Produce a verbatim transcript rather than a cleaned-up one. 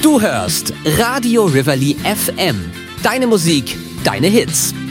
Du hörst Radio Reveille F M. Deine Musik, deine Hits.